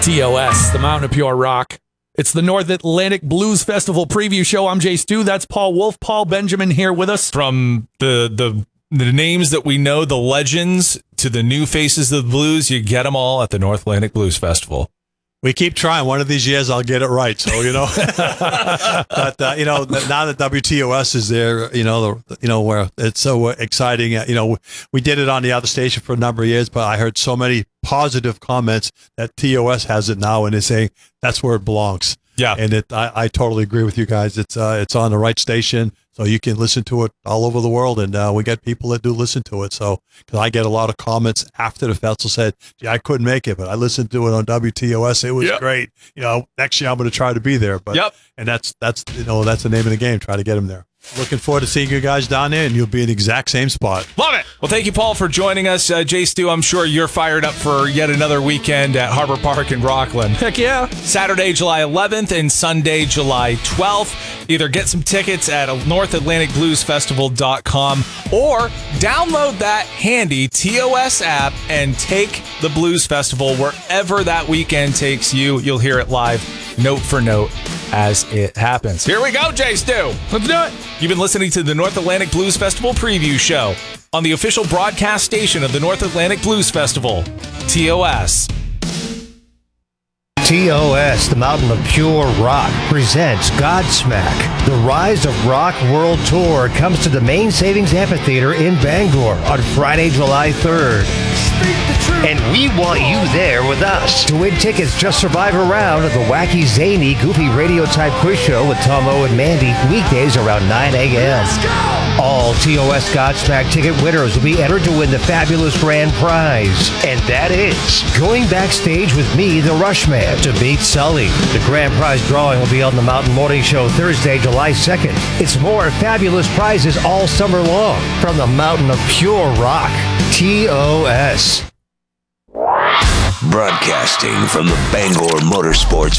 TOS, the Mountain of Pure Rock. It's the North Atlantic Blues Festival preview show. I'm Jay Stu. That's Paul Wolf. Paul Benjamin here with us. From the names that we know, the legends, to the new faces of the blues, you get them all at the North Atlantic Blues Festival. We keep trying. One of these years, I'll get it right. So, but now that WTOS is there, where it's so exciting. We did it on the other station for a number of years, but I heard so many positive comments that TOS has it now, and they're saying that's where it belongs. Yeah, and I totally agree with you guys. It's on the right station, so you can listen to it all over the world, and we get people that do listen to it. So, because I get a lot of comments after the festival said, "Gee, I couldn't make it, but I listened to it on WTOS. It was great. Next year I'm going to try to be there." But and that's the name of the game. Try to get them there. Looking forward to seeing you guys down there, and you'll be in the exact same spot. Love it. Well, thank you, Paul, for joining us. Jay Stu, I'm sure you're fired up for yet another weekend at Harbor Park in Rockland. Heck yeah. Saturday, July 11th and Sunday, July 12th. Either get some tickets at NorthAtlanticBluesFestival.com or download that handy TOS app and take the Blues Festival wherever that weekend takes you. You'll hear it live, note for note, as it happens. Here we go, Jay Stu. Let's do it. You've been listening to the North Atlantic Blues Festival preview show on the official broadcast station of the North Atlantic Blues Festival, TOS. TOS, the Mountain of Pure Rock, presents Godsmack. The Rise of Rock World Tour comes to the Main Savings Amphitheater in Bangor on Friday, July 3rd. And we want you there with us. To win tickets, just survive a round of the wacky, zany, goofy radio-type quiz show with Tom O and Mandy, weekdays around 9 a.m. All TOS Godsmack ticket winners will be entered to win the fabulous grand prize. And that is going backstage with me, the Rushman, to meet Sully. The grand prize drawing will be on the Mountain Morning Show Thursday, July 2nd. It's more fabulous prizes all summer long from the Mountain of Pure Rock, TOS. Broadcasting from the Bangor Motorsports